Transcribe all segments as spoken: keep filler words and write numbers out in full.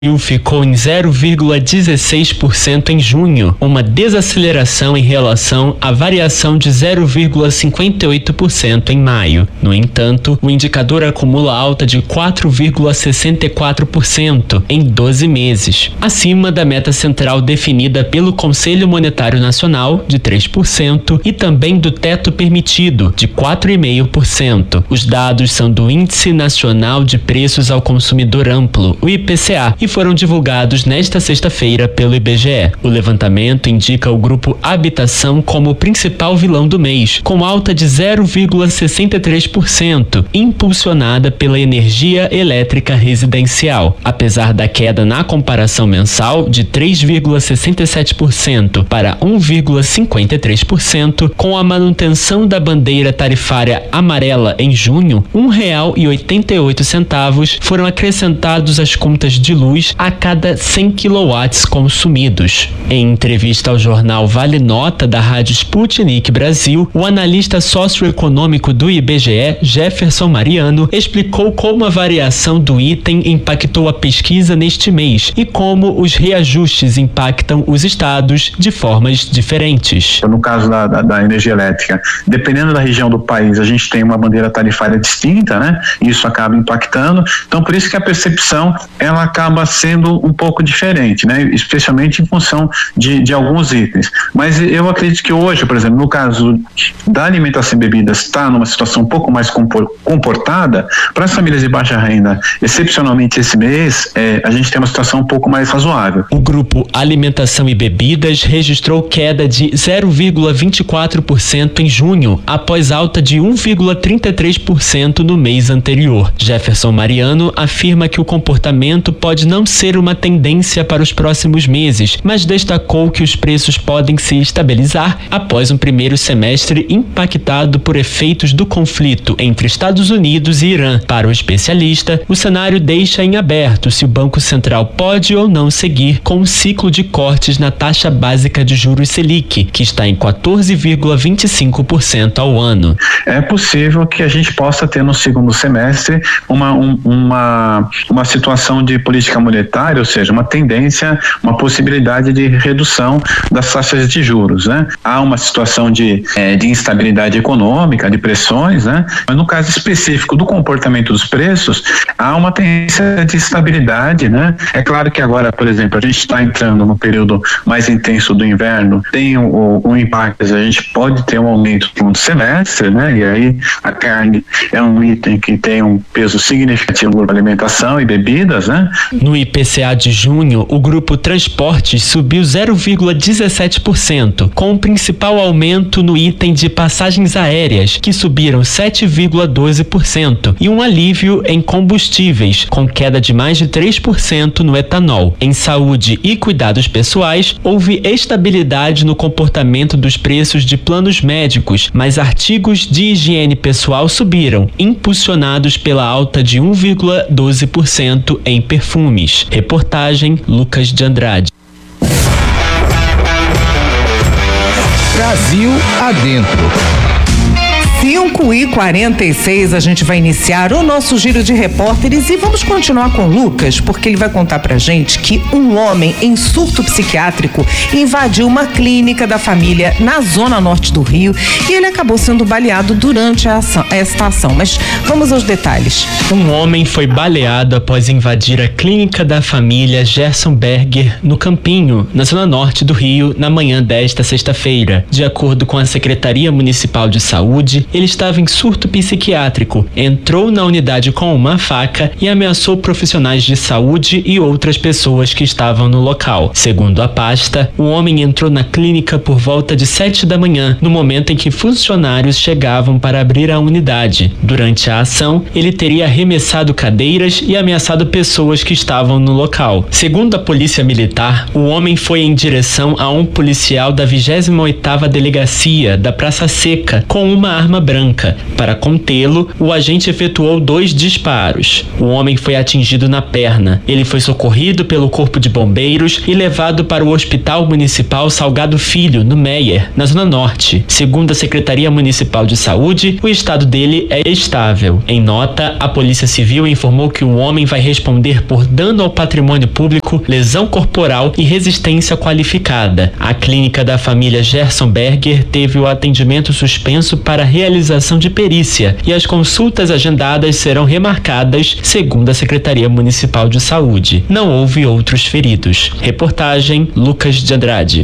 ficou em zero vírgula dezesseis por cento em junho, uma desaceleração em relação à variação de zero vírgula cinquenta e oito por cento em maio. No entanto, o indicador acumula alta de quatro vírgula sessenta e quatro por cento em doze meses, acima da meta central definida pelo Conselho Monetário Nacional de três por cento e também do teto permitido de quatro vírgula cinco por cento. Os dados são do Índice Nacional de Preços ao Consumidor Amplo, o I P C A, e foram divulgados nesta sexta-feira pelo I B G E. O levantamento indica o grupo Habitação como o principal vilão do mês, com alta de zero vírgula sessenta e três por cento, impulsionada pela energia elétrica residencial. Apesar da queda na comparação mensal de três vírgula sessenta e sete por cento para um vírgula cinquenta e três por cento, com a manutenção da bandeira tarifária amarela em junho, um real e oitenta e oito centavos foram acrescentados às contas de luz a cada cem quilowatts consumidos. Em entrevista ao jornal Vale Nota da Rádio Sputnik Brasil, o analista socioeconômico do I B G E, Jefferson Mariano, explicou como a variação do item impactou a pesquisa neste mês e como os reajustes impactam os estados de formas diferentes. No caso da, da, da energia elétrica, dependendo da região do país, a gente tem uma bandeira tarifária distinta, né? Isso acaba impactando. Então, por isso que a percepção ela acaba sendo um pouco diferente, né? Especialmente em função de, de alguns itens. Mas eu acredito que hoje, por exemplo, no caso da alimentação e bebidas, está numa situação um pouco mais comportada. Para as famílias de baixa renda, excepcionalmente esse mês, é, a gente tem uma situação um pouco mais razoável. O grupo Alimentação e Bebidas registrou queda de zero vírgula vinte e quatro por cento em junho, após alta de um vírgula trinta e três por cento no mês anterior. Jefferson Mariano afirma que o comportamento pode não ser uma tendência para os próximos meses, mas destacou que os preços podem se estabilizar após um primeiro semestre impactado por efeitos do conflito entre Estados Unidos e Irã. Para o especialista, o cenário deixa em aberto se o Banco Central pode ou não seguir com um ciclo de cortes na taxa básica de juros Selic, que está em quatorze vírgula vinte e cinco por cento ao ano. É possível que a gente possa ter no segundo semestre uma, um, uma, uma situação de política monetária, ou seja, uma tendência, uma possibilidade de redução das taxas de juros, né? Há uma situação de, é, de instabilidade econômica, de pressões, né? Mas no caso específico do comportamento dos preços, há uma tendência de estabilidade, né? É claro que agora, por exemplo, a gente está entrando no período mais intenso do inverno, tem um, um impacto, a gente pode ter um aumento no segundo semestre, né? E aí a carne é um item que tem um peso significativo na alimentação e bebidas, né? No I P C A de junho, o grupo Transportes subiu zero vírgula dezessete por cento, com o principal aumento no item de passagens aéreas, que subiram sete vírgula doze por cento, e um alívio em combustíveis, com queda de mais de três por cento no etanol. Em saúde e cuidados pessoais, houve estabilidade no comportamento dos preços de planos médicos, mas artigos de higiene pessoal subiram, impulsionados pela alta de um vírgula doze por cento em perfumes. Reportagem Lucas de Andrade. Brasil Adentro. cinco e quarenta e seis, a gente vai iniciar o nosso giro de repórteres e vamos continuar com o Lucas, porque ele vai contar pra gente que um homem em surto psiquiátrico invadiu uma clínica da família na zona norte do Rio e ele acabou sendo baleado durante a ação, esta ação. Mas vamos aos detalhes. Um homem foi baleado após invadir a clínica da família Gerson Berger no Campinho, na zona norte do Rio, na manhã desta sexta-feira. De acordo com a Secretaria Municipal de Saúde, ele estava em surto psiquiátrico, entrou na unidade com uma faca e ameaçou profissionais de saúde e outras pessoas que estavam no local. Segundo a pasta, o homem entrou na clínica por volta de sete da manhã, no momento em que funcionários chegavam para abrir a unidade. Durante a ação, ele teria arremessado cadeiras e ameaçado pessoas que estavam no local. Segundo a Polícia Militar, o homem foi em direção a um policial da vigésima oitava Delegacia da Praça Seca com uma arma branca. branca. Para contê-lo, o agente efetuou dois disparos. O homem foi atingido na perna. Ele foi socorrido pelo Corpo de Bombeiros e levado para o Hospital Municipal Salgado Filho, no Meier, na Zona Norte. Segundo a Secretaria Municipal de Saúde, o estado dele é estável. Em nota, a Polícia Civil informou que o homem vai responder por dano ao patrimônio público, lesão corporal e resistência qualificada. A clínica da família Gerson Berger teve o atendimento suspenso para realização de perícia e as consultas agendadas serão remarcadas, segundo a Secretaria Municipal de Saúde. Não houve outros feridos. Reportagem Lucas de Andrade.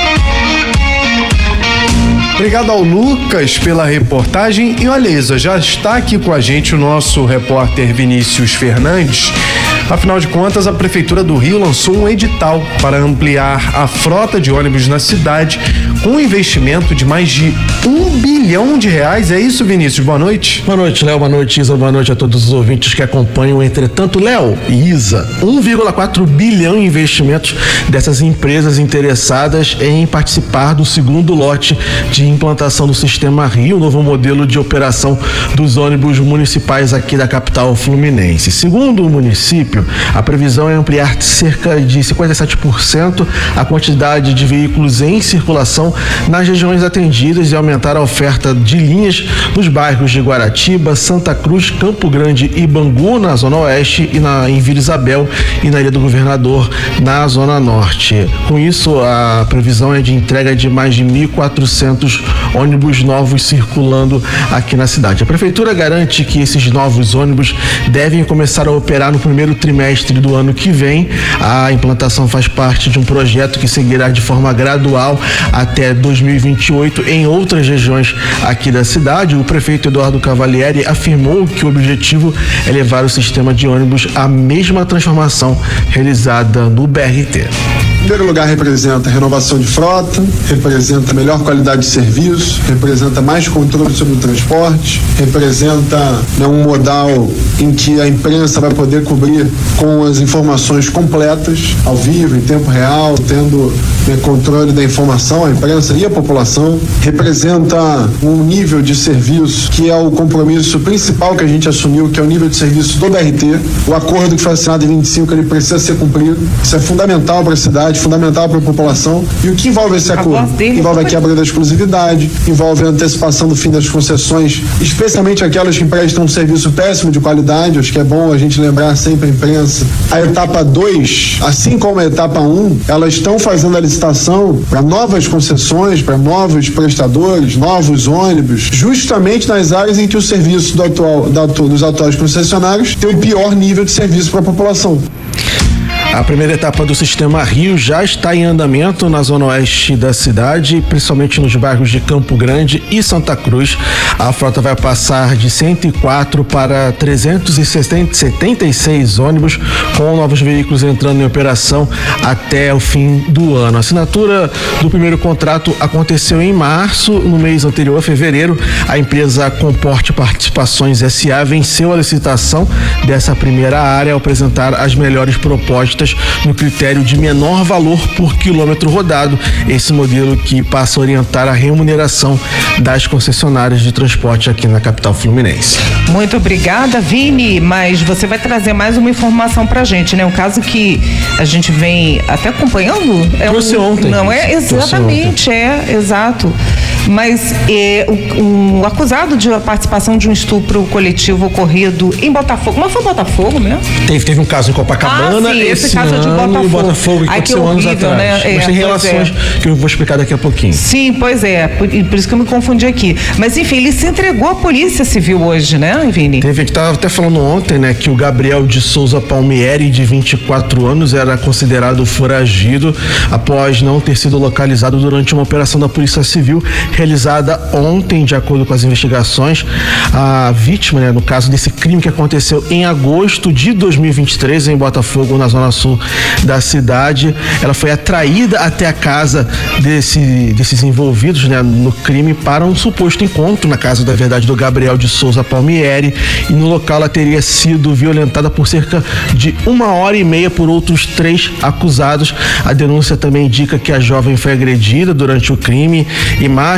Obrigado ao Lucas pela reportagem. E olha, Isa, já está aqui com a gente o nosso repórter Vinícius Fernandes. Afinal de contas, a Prefeitura do Rio lançou um edital para ampliar a frota de ônibus na cidade com um investimento de mais de um bilhão de reais. É isso, Vinícius? Boa noite. Boa noite, Léo. Boa noite, Isa. Boa noite a todos os ouvintes que acompanham. Entretanto, Léo e Isa, um vírgula quatro bilhão em investimentos dessas empresas interessadas em participar do segundo lote de implantação do Sistema Rio, novo modelo de operação dos ônibus municipais aqui da capital fluminense. Segundo o município, a previsão é ampliar cerca de cinquenta e sete por cento a quantidade de veículos em circulação nas regiões atendidas e aumentar a oferta de linhas nos bairros de Guaratiba, Santa Cruz, Campo Grande e Bangu, na Zona Oeste, e na, em Vila Isabel e na Ilha do Governador, na Zona Norte. Com isso, a previsão é de entrega de mais de mil e quatrocentos ônibus novos circulando aqui na cidade. A Prefeitura garante que esses novos ônibus devem começar a operar no primeiro trimestre do ano que vem. A implantação faz parte de um projeto que seguirá de forma gradual até dois mil e vinte e oito em outras regiões aqui da cidade. O prefeito Eduardo Cavalieri afirmou que o objetivo é levar o sistema de ônibus à mesma transformação realizada no B R T. Em primeiro lugar, representa renovação de frota, representa melhor qualidade de serviço, representa mais controle sobre o transporte, representa, né, um modal em que a imprensa vai poder cobrir com as informações completas, ao vivo, em tempo real, tendo, né, controle da informação, a imprensa e a população. Representa um nível de serviço que é o compromisso principal que a gente assumiu, que é o nível de serviço do B R T. O acordo que foi assinado em vinte e cinco, ele precisa ser cumprido. Isso é fundamental para a cidade, fundamental para a população. E o que envolve esse acordo? Envolve a quebra da exclusividade, envolve a antecipação do fim das concessões, especialmente aquelas que prestam um serviço péssimo de qualidade. Acho que é bom a gente lembrar sempre a imprensa. A etapa dois, assim como a etapa um, elas estão fazendo a licitação para novas concessões, para novos prestadores, novos ônibus, justamente nas áreas em que o serviço do atual, da, dos atuais concessionários tem o pior nível de serviço para a população. A primeira etapa do Sistema Rio já está em andamento na zona oeste da cidade, principalmente nos bairros de Campo Grande e Santa Cruz. A frota vai passar de cento e quatro para trezentos e setenta e seis ônibus, com novos veículos entrando em operação até o fim do ano. A assinatura do primeiro contrato aconteceu em março. No mês anterior, fevereiro, a empresa Comporte Participações S A venceu a licitação dessa primeira área ao apresentar as melhores propostas no critério de menor valor por quilômetro rodado, esse modelo que passa a orientar a remuneração das concessionárias de transporte aqui na capital fluminense. Muito obrigada, Vini, mas você vai trazer mais uma informação pra gente, né? Um caso que a gente vem até acompanhando. É Trouxe um, ontem. Não é? Exatamente, é, exato. Mas é, o, o acusado de a participação de um estupro coletivo ocorrido em Botafogo, mas foi Botafogo mesmo? Teve, teve um caso em Copacabana. Ah, sim, esse, esse caso ano, de Botafogo. Botafogo que aconteceu anos atrás. Né? É, mas tem relações é. que eu vou explicar daqui a pouquinho. Sim, pois é, por, por isso que eu me confundi aqui. Mas enfim, ele se entregou à Polícia Civil hoje, né, Vini? Teve, a gente estava até falando ontem, né, que o Gabriel de Souza Palmieri, de vinte e quatro anos, era considerado foragido após não ter sido localizado durante uma operação da Polícia Civil realizada ontem. De acordo com as investigações, a vítima, né, no caso desse crime que aconteceu em agosto de dois mil e vinte e três em Botafogo, na zona sul da cidade, ela foi atraída até a casa desse, desses envolvidos, né, no crime para um suposto encontro na casa da verdade do Gabriel de Souza Palmieri, e no local ela teria sido violentada por cerca de uma hora e meia por outros três acusados. A denúncia também indica que a jovem foi agredida durante o crime. Imagens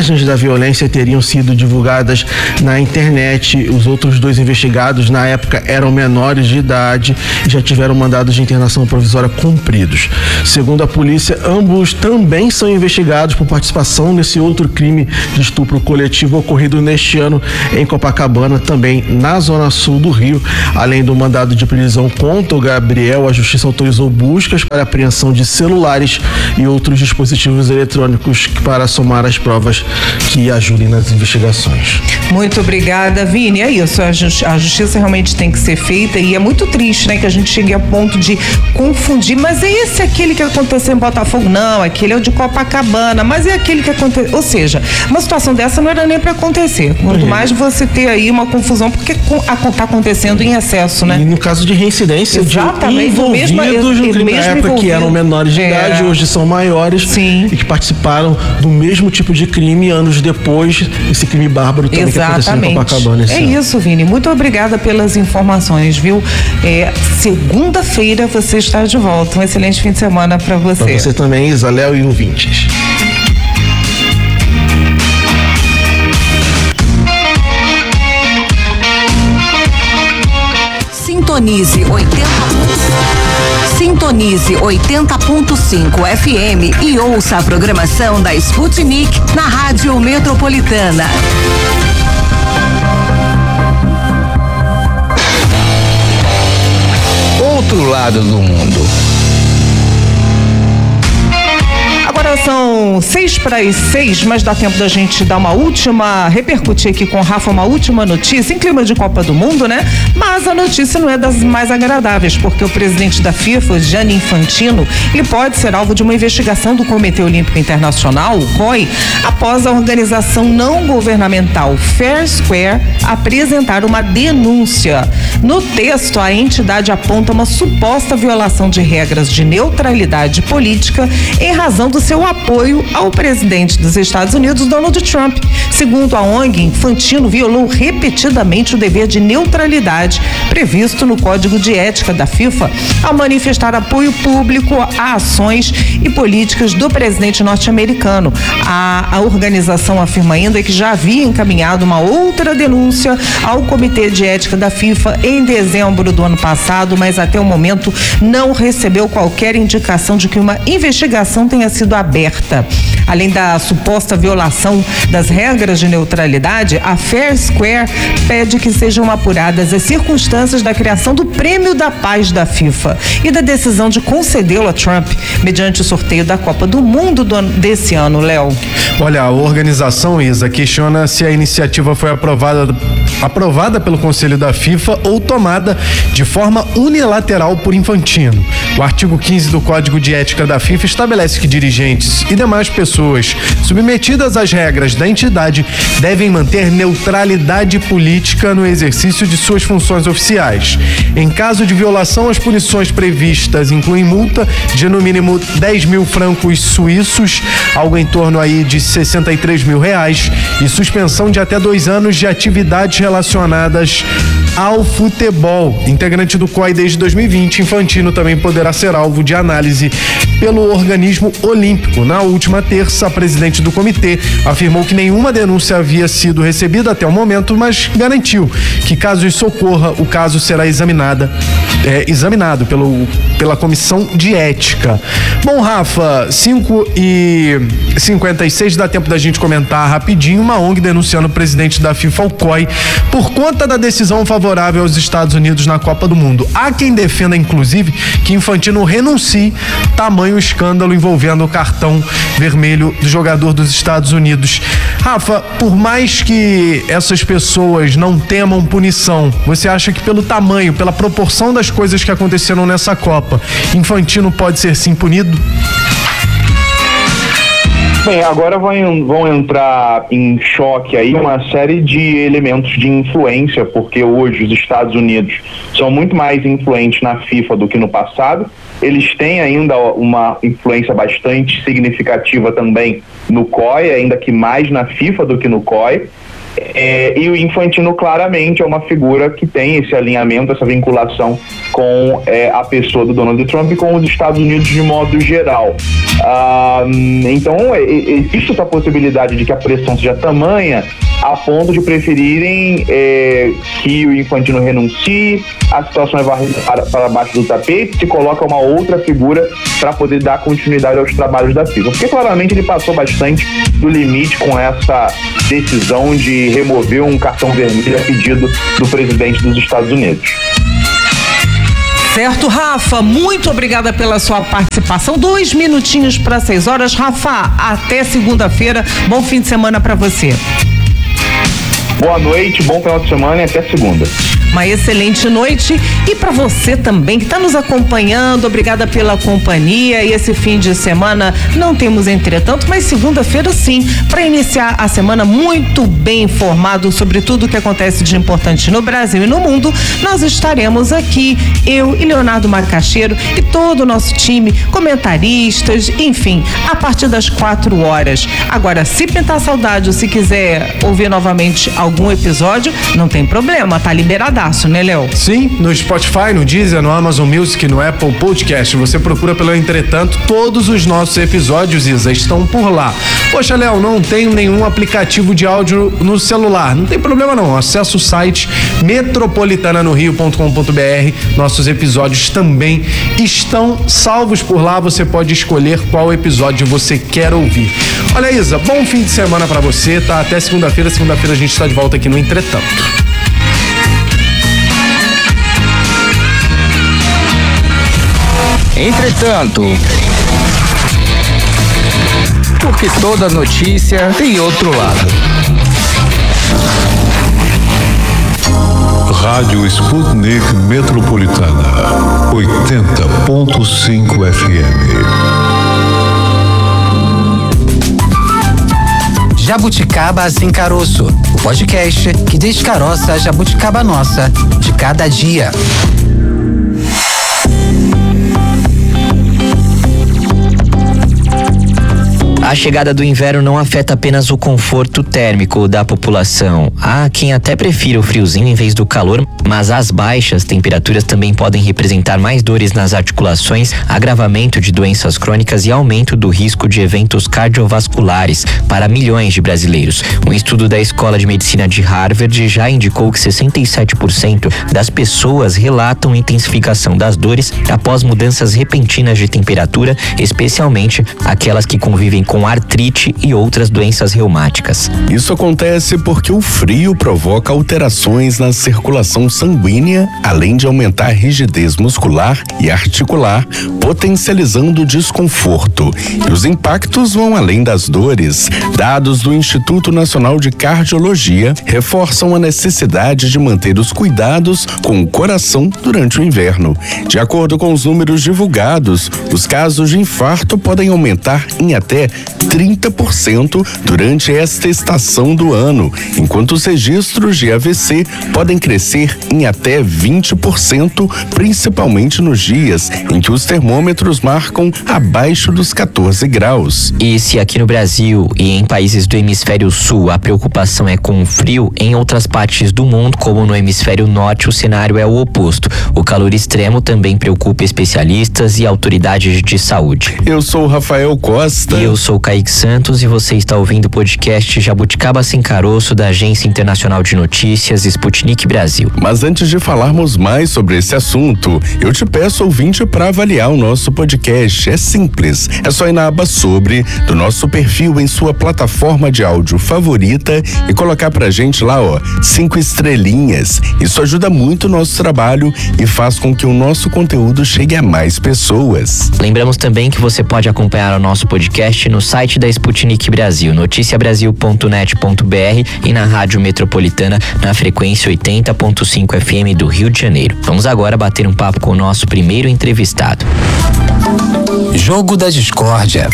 imagens da violência teriam sido divulgadas na internet. Os outros dois investigados, na época, eram menores de idade e já tiveram mandados de internação provisória cumpridos. Segundo a polícia, ambos também são investigados por participação nesse outro crime de estupro coletivo ocorrido neste ano em Copacabana, também na zona sul do Rio. Além do mandado de prisão contra o Gabriel, a justiça autorizou buscas para apreensão de celulares e outros dispositivos eletrônicos para somar as provas que ajudem nas investigações. Muito obrigada, Vini. É isso, a, justi- a justiça realmente tem que ser feita e é muito triste, né, que a gente chegue a ponto de confundir, mas é esse aquele que aconteceu em Botafogo? Não, aquele é o de Copacabana, mas é aquele que aconteceu, ou seja, uma situação dessa não era nem para acontecer, quanto uhum. mais você ter aí uma confusão, porque está acontecendo em excesso, né? E no caso de reincidência, exatamente, de envolvidos mesmo, no crime, na época que eram menores de é. idade, hoje são maiores. Sim. E que participaram do mesmo tipo de crime anos depois, esse crime bárbaro também exatamente. Que aconteceu em Copacabana esse É ano. isso, Vini, muito obrigada pelas informações, viu? É, segunda-feira você está de volta, um excelente fim de semana para você. Para você também, Isa, Léo e ouvintes. Sintonize oitenta Sintonize oitenta ponto cinco F M e ouça a programação da Sputnik na Rádio Metropolitana. Outro lado do mundo. Agora são seis para as seis, mas dá tempo da gente dar uma última, repercutir aqui com o Rafa uma última notícia em clima de Copa do Mundo, né? Mas a notícia não é das mais agradáveis, porque o presidente da FIFA, Gianni Infantino, ele pode ser alvo de uma investigação do Comitê Olímpico Internacional, o C O I, após a organização não governamental Fair Square apresentar uma denúncia. No texto, a entidade aponta uma suposta violação de regras de neutralidade política em razão do seu apoio ao presidente dos Estados Unidos, Donald Trump. Segundo a O N G, Infantino violou repetidamente o dever de neutralidade previsto no Código de Ética da FIFA ao manifestar apoio público a ações e políticas do presidente norte-americano. A, a organização afirma ainda que já havia encaminhado uma outra denúncia ao Comitê de Ética da FIFA em dezembro do ano passado, mas até o momento não recebeu qualquer indicação de que uma investigação tenha sido aberta. Além da suposta violação das regras de neutralidade, a Fair Square pede que sejam apuradas as circunstâncias da criação do Prêmio da Paz da FIFA e da decisão de concedê-lo a Trump mediante o sorteio da Copa do Mundo do ano, desse ano, Léo. Olha, a organização, Isa, questiona se a iniciativa foi aprovada, aprovada pelo Conselho da FIFA ou tomada de forma unilateral por Infantino. O artigo quinze do Código de Ética da FIFA estabelece que dirigentes e demais pessoas submetidas às regras da entidade devem manter neutralidade política no exercício de suas funções oficiais. Em caso de violação, as punições previstas incluem multa de no mínimo dez mil francos suíços, algo em torno aí de sessenta e três mil reais, e suspensão de até dois anos de atividades relacionadas ao futebol. Integrante do C O I desde dois mil e vinte, Infantino também poderá ser alvo de análise pelo organismo olímpico. Na última terça, a presidente do comitê afirmou que nenhuma denúncia havia sido recebida até o momento, mas garantiu que, caso isso ocorra, o caso será examinada, é, examinado pelo, pela comissão de ética. Bom, Rafa, cinco e cinquenta e seis, dá tempo da gente comentar rapidinho. Uma O N G denunciando o presidente da FIFA, o C O I, por conta da decisão favorável aos Estados Unidos na Copa do Mundo. Há quem defenda, inclusive, que Infantino renuncie, tamanho escândalo envolvendo o cartão vermelho do jogador dos Estados Unidos. Rafa, por mais que essas pessoas não temam punição, você acha que pelo tamanho, pela proporção das coisas que aconteceram nessa Copa, Infantino pode ser sim punido? Bem, agora vão, vão entrar em choque aí uma série de elementos de influência, porque hoje os Estados Unidos são muito mais influentes na FIFA do que no passado. Eles têm ainda uma influência bastante significativa também no C O I, ainda que mais na FIFA do que no C O I. É, e o Infantino claramente é uma figura que tem esse alinhamento, essa vinculação com é, a pessoa do Donald Trump e com os Estados Unidos de modo geral. Ah, então existe essa possibilidade de que a pressão seja tamanha a ponto de preferirem é, que o Infantino renuncie, a situação é varrida para, para baixo do tapete, se coloca uma outra figura para poder dar continuidade aos trabalhos da FIFA. Porque claramente ele passou bastante do limite com essa decisão de remover um cartão vermelho a pedido do presidente dos Estados Unidos. Certo, Rafa, muito obrigada pela sua participação. Dois minutinhos para seis horas. Rafa, até segunda-feira. Bom fim de semana para você. Boa noite, bom final de semana e até segunda. Uma excelente noite e para você também que está nos acompanhando, obrigada pela companhia. E esse fim de semana não temos entretanto, mas segunda-feira sim, para iniciar a semana muito bem informado sobre tudo o que acontece de importante no Brasil e no mundo, nós estaremos aqui, eu e Leonardo Macaxeiro e todo o nosso time, comentaristas, enfim, a partir das quatro horas. Agora, se pintar saudade ou se quiser ouvir novamente algum episódio, não tem problema, tá liberado. Né, Léo? Sim, no Spotify, no Deezer, no Amazon Music, no Apple Podcast. Você procura pelo Entretanto, todos os nossos episódios, Isa, estão por lá. Poxa, Léo, não tenho nenhum aplicativo de áudio no celular. Não tem problema não, acessa o site metropolitana no rio ponto com ponto b r. Nossos episódios também estão salvos por lá. Você pode escolher qual episódio você quer ouvir. Olha, Isa, bom fim de semana pra você, tá? Até segunda-feira. Segunda-feira a gente tá de volta aqui no Entretanto. Entretanto, porque toda notícia tem outro lado. Rádio Sputnik Metropolitana, oitenta ponto cinco F M. Jabuticaba Sem Caroço, o podcast que descaroça a jabuticaba nossa de cada dia. A chegada do inverno não afeta apenas o conforto térmico da população. Há quem até prefira o friozinho em vez do calor, mas as baixas temperaturas também podem representar mais dores nas articulações, agravamento de doenças crônicas e aumento do risco de eventos cardiovasculares para milhões de brasileiros. Um estudo da Escola de Medicina de Harvard já indicou que sessenta e sete por cento das pessoas relatam intensificação das dores após mudanças repentinas de temperatura, especialmente aquelas que convivem com artrite e outras doenças reumáticas. Isso acontece porque o frio provoca alterações na circulação sanguínea, além de aumentar a rigidez muscular e articular, potencializando o desconforto. E os impactos vão além das dores. Dados do Instituto Nacional de Cardiologia reforçam a necessidade de manter os cuidados com o coração durante o inverno. De acordo com os números divulgados, os casos de infarto podem aumentar em até trinta por cento durante esta estação do ano, enquanto os registros de A V C podem crescer em até vinte por cento, principalmente nos dias em que os termômetros marcam abaixo dos quatorze graus. E se aqui no Brasil e em países do hemisfério sul a preocupação é com o frio, em outras partes do mundo, como no hemisfério norte, o cenário é o oposto. O calor extremo também preocupa especialistas e autoridades de saúde. Eu sou o Rafael Costa. E eu sou o Kaique Santos e você está ouvindo o podcast Jabuticaba Sem Caroço da Agência Internacional de Notícias Sputnik Brasil. Mas antes de falarmos mais sobre esse assunto, eu te peço, ouvinte, para avaliar o nosso podcast. É simples, é só ir na aba Sobre do nosso perfil em sua plataforma de áudio favorita e colocar pra gente lá, ó, cinco estrelinhas. Isso ajuda muito o nosso trabalho e faz com que o nosso conteúdo chegue a mais pessoas. Lembramos também que você pode acompanhar o nosso podcast no site da Sputnik Brasil, noticia brasil ponto net ponto b r e na Rádio Metropolitana na frequência oitenta ponto cinco F M do Rio de Janeiro. Vamos agora bater um papo com o nosso primeiro entrevistado. Jogo da Discórdia.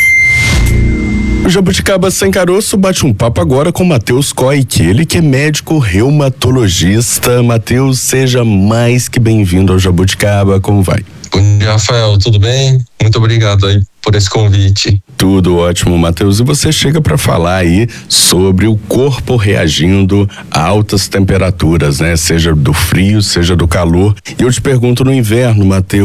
O Jabuticaba Sem Caroço bate um papo agora com Matheus Koik, ele que é médico reumatologista. Matheus, seja mais que bem-vindo ao Jabuticaba, como vai? Bom dia, Rafael, tudo bem? Muito obrigado aí por esse convite. Tudo ótimo, Matheus. E você chega para falar aí sobre o corpo reagindo a altas temperaturas, né? Seja do frio, seja do calor. E eu te pergunto, no inverno, Matheus,